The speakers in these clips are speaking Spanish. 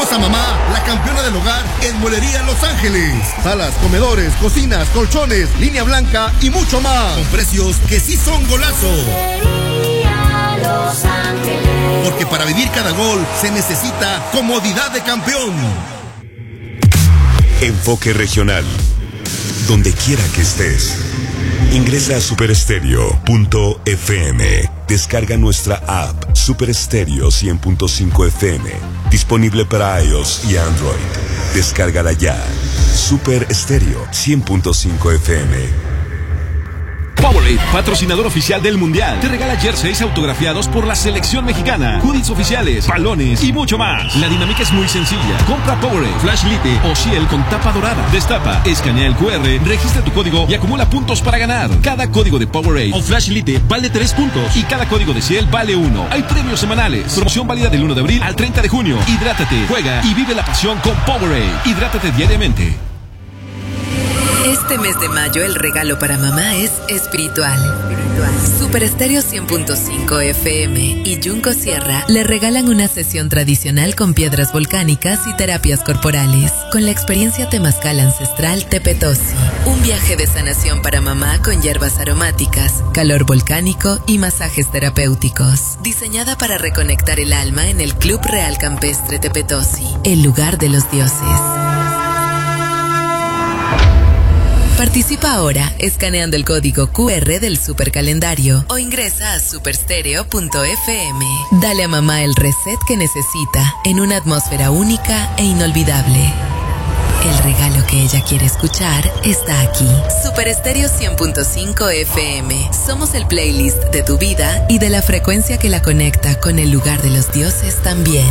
a mamá, la campeona del hogar, en Mueblería Los Ángeles. Salas, comedores, cocinas, colchones, línea blanca y mucho más. Con precios que sí son golazo. Mueblería Los Ángeles. Porque para vivir cada gol se necesita comodidad de campeón. Enfoque regional. Donde quiera que estés. Ingresa a superestereo.fm. Descarga nuestra app Super Estéreo 100.5 FM. Disponible para iOS y Android. Descárgala ya. Super Estéreo 100.5 FM. Powerade, patrocinador oficial del Mundial, te regala jerseys autografiados por la selección mexicana, hoodies oficiales, balones y mucho más. La dinámica es muy sencilla. Compra Powerade, Flash Lite o Ciel con tapa dorada. Destapa, escanea el QR, registra tu código y acumula puntos para ganar. Cada código de Powerade o Flash Lite vale 3 puntos y cada código de Ciel vale 1. Hay premios semanales. Promoción válida del 1 de abril al 30 de junio. Hidrátate, juega y vive la pasión con Powerade. Hidrátate diariamente. Este mes de mayo el regalo para mamá es espiritual. Super Estéreo 100.5 FM y Junco Sierra le regalan una sesión tradicional con piedras volcánicas y terapias corporales, con la experiencia temazcal ancestral Tepetosi. Un viaje de sanación para mamá con hierbas aromáticas, calor volcánico y masajes terapéuticos. Diseñada para reconectar el alma en el Club Real Campestre Tepetosi, el lugar de los dioses. Participa ahora escaneando el código QR del supercalendario o ingresa a superstereo.fm. Dale a mamá el reset que necesita en una atmósfera única e inolvidable. El regalo que ella quiere escuchar está aquí. Super Estéreo 100.5 FM. Somos el playlist de tu vida y de la frecuencia que la conecta con el lugar de los dioses también.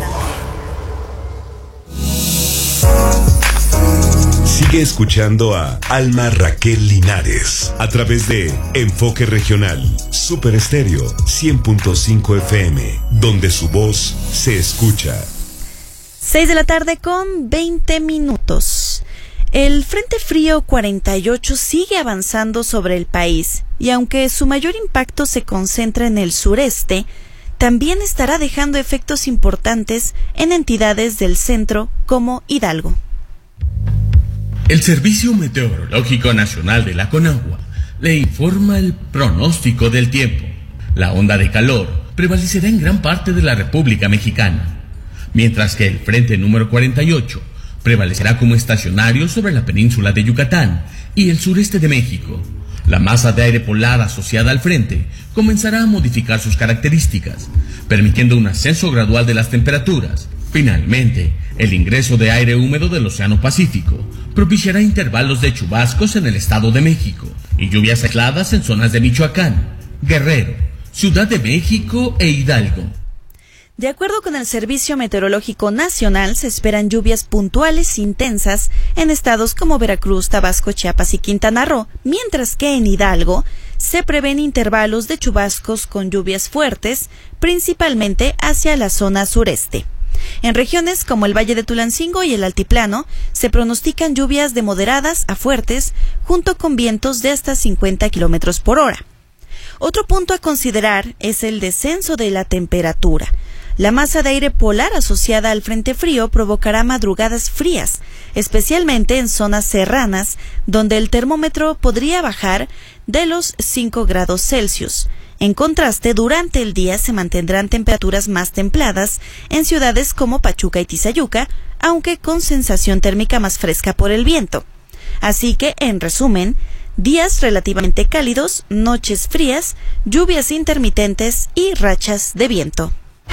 Sigue escuchando a Alma Raquel Linares a través de Enfoque Regional, Super Estéreo 100.5 FM, donde su voz se escucha. 6 de la tarde con 20 minutos. El Frente Frío 48 sigue avanzando sobre el país y aunque su mayor impacto se concentra en el sureste, también estará dejando efectos importantes en entidades del centro como Hidalgo. El Servicio Meteorológico Nacional de la Conagua le informa el pronóstico del tiempo. La onda de calor prevalecerá en gran parte de la República Mexicana, mientras que el Frente número 48 prevalecerá como estacionario sobre la península de Yucatán y el sureste de México. La masa de aire polar asociada al frente comenzará a modificar sus características, permitiendo un ascenso gradual de las temperaturas. Finalmente, el ingreso de aire húmedo del Océano Pacífico propiciará intervalos de chubascos en el Estado de México y lluvias aisladas en zonas de Michoacán, Guerrero, Ciudad de México e Hidalgo. De acuerdo con el Servicio Meteorológico Nacional, se esperan lluvias puntuales intensas en estados como Veracruz, Tabasco, Chiapas y Quintana Roo, mientras que en Hidalgo se prevén intervalos de chubascos con lluvias fuertes, principalmente hacia la zona sureste. En regiones como el Valle de Tulancingo y el Altiplano, se pronostican lluvias de moderadas a fuertes, junto con vientos de hasta 50 kilómetros por hora. Otro punto a considerar es el descenso de la temperatura. La masa de aire polar asociada al frente frío provocará madrugadas frías, especialmente en zonas serranas, donde el termómetro podría bajar de los 5 grados Celsius. En contraste, durante el día se mantendrán temperaturas más templadas en ciudades como Pachuca y Tizayuca, aunque con sensación térmica más fresca por el viento. Así que, en resumen, días relativamente cálidos, noches frías, lluvias intermitentes y rachas de viento.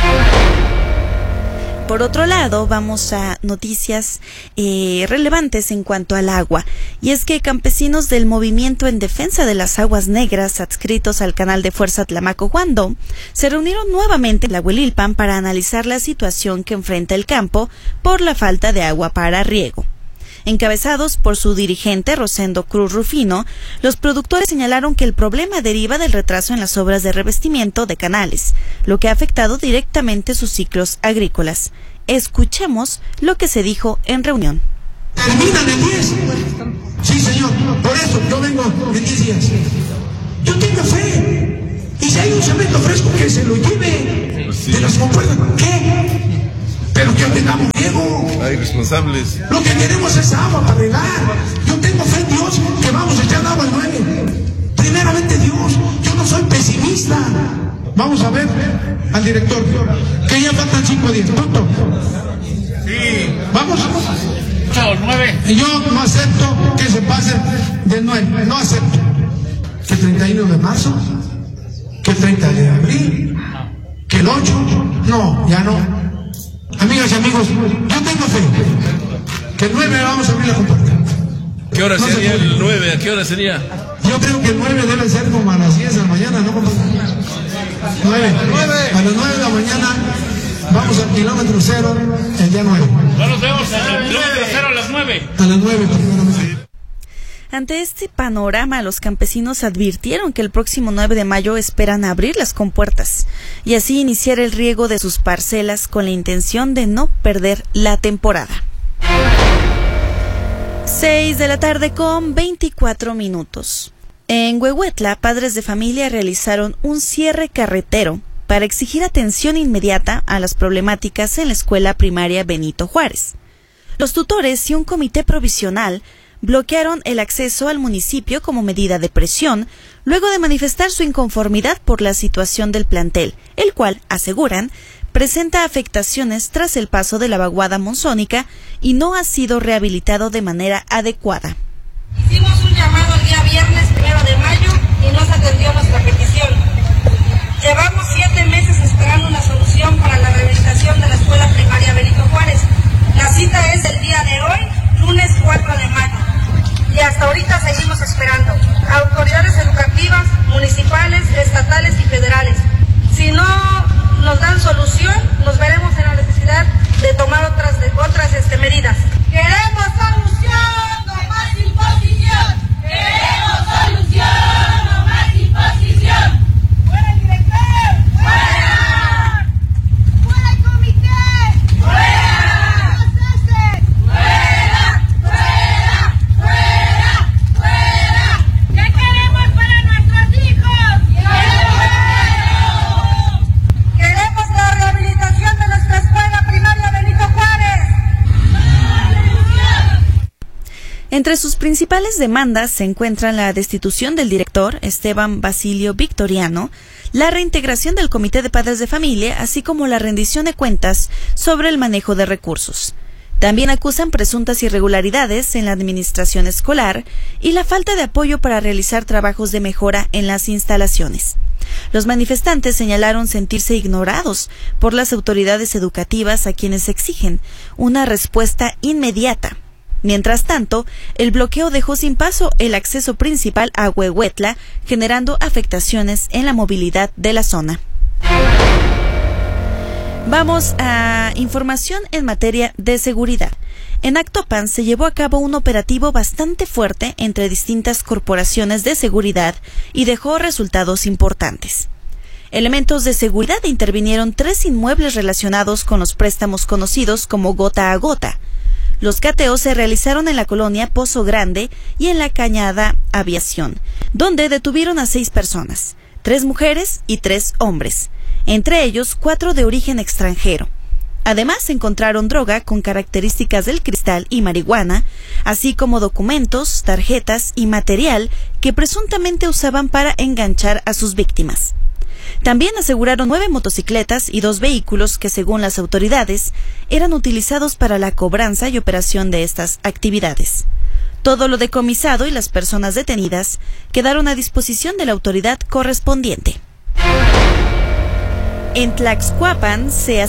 Por otro lado, vamos a noticias relevantes en cuanto al agua. Y es que campesinos del Movimiento en Defensa de las Aguas Negras, adscritos al Canal de Fuerza Tlamaco-Huando, se reunieron nuevamente en Tlahuelilpan para analizar la situación que enfrenta el campo por la falta de agua para riego. Encabezados por su dirigente Rosendo Cruz Rufino, los productores señalaron que el problema deriva del retraso en las obras de revestimiento de canales, lo que ha afectado directamente sus ciclos agrícolas. Escuchemos lo que se dijo en reunión. ¿Terminan en 10? Sí, señor. Por eso yo vengo en 10 días. Yo tengo fe. Y si hay un cemento fresco, que se lo lleve. De las compuertas. ¿Qué? Pero que tengamos riego. Hay responsables. Lo que queremos es agua para regar. Yo tengo fe en Dios que vamos a echar agua al 9. Primeramente Dios, yo no soy pesimista. Vamos a ver al director, que ya faltan 5 días. ¿Punto? Sí. Vamos. Chao, 9. Y yo no acepto que se pase del 9. No acepto. Que el 31 de marzo, que el 30 de abril, que el 8. No, ya no. Amigas y amigos, yo tengo fe. Que el 9 vamos a abrir la compuerta. ¿Qué hora sería el 9? ¿A qué hora sería? Yo creo que el 9 debe ser como a las 10 de la mañana, ¿no? 9. A las 9 de la mañana vamos al kilómetro 0 el día 9. No nos vemos al kilómetro 0 a las 9. A las 9, primeramente. Ante este panorama, los campesinos advirtieron que el próximo 9 de mayo esperan abrir las compuertas y así iniciar el riego de sus parcelas con la intención de no perder la temporada. 6 de la tarde con 24 minutos. En Huehuetla, padres de familia realizaron un cierre carretero para exigir atención inmediata a las problemáticas en la escuela primaria Benito Juárez. Los tutores y un comité provisional bloquearon el acceso al municipio como medida de presión, luego de manifestar su inconformidad por la situación del plantel, el cual, aseguran, presenta afectaciones tras el paso de la vaguada monzónica y no ha sido rehabilitado de manera adecuada. Hicimos un llamado el día viernes 1 de mayo y no se atendió nuestra petición. Llevamos 7 meses esperando una solución para la rehabilitación de la escuela primaria Benito Juárez. La cita es el día de hoy, lunes 4 de mayo. Y hasta ahorita seguimos esperando. Autoridades educativas, municipales, estatales y federales. Si no nos dan solución, nos veremos en la necesidad de tomar otras medidas. ¡Queremos solución, no más imposición! ¡Queremos solución, no más imposición! ¡Fuera el director! ¡Fuera! ¡Fuera el comité! ¡Fuera! ¡Fuera! ¡Fuera! ¡Fuera! ¡Fuera! ¿Qué queremos para nuestros hijos? ¡Queremos la rehabilitación de nuestra escuela primaria Benito Juárez! Entre sus principales demandas se encuentran la destitución del director, Esteban Basilio Victoriano, la reintegración del Comité de Padres de Familia, así como la rendición de cuentas sobre el manejo de recursos. También acusan presuntas irregularidades en la administración escolar y la falta de apoyo para realizar trabajos de mejora en las instalaciones. Los manifestantes señalaron sentirse ignorados por las autoridades educativas a quienes exigen una respuesta inmediata. Mientras tanto, el bloqueo dejó sin paso el acceso principal a Huehuetla, generando afectaciones en la movilidad de la zona. Vamos a información en materia de seguridad. En Actopan se llevó a cabo un operativo bastante fuerte entre distintas corporaciones de seguridad y dejó resultados importantes. Elementos de seguridad intervinieron 3 inmuebles relacionados con los préstamos conocidos como gota a gota. Los cateos se realizaron en la colonia Pozo Grande y en la Cañada Aviación, donde detuvieron a 6 personas, 3 mujeres y 3 hombres, entre ellos 4 de origen extranjero. Además, encontraron droga con características del cristal y marihuana, así como documentos, tarjetas y material que presuntamente usaban para enganchar a sus víctimas. También aseguraron 9 motocicletas y 2 vehículos que, según las autoridades, eran utilizados para la cobranza y operación de estas actividades. Todo lo decomisado y las personas detenidas quedaron a disposición de la autoridad correspondiente. En Tlaxcuapan se